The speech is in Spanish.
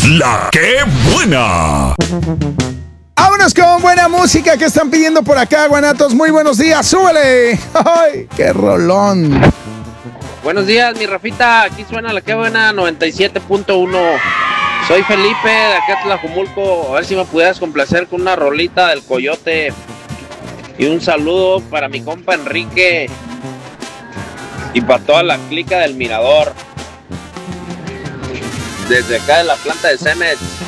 La que buena. Vámonos con buena música que están pidiendo por acá, guanatos. Muy buenos días, súbele. ¡Ay, qué rolón! Buenos días, mi Rafita. Aquí suena la que buena 97.1. Soy Felipe de acá Tlajumulco. A ver si me pudieras complacer con una rolita del Coyote. Y un saludo para mi compa Enrique. Y para toda la clica del Mirador. Desde acá de la planta de Cemex.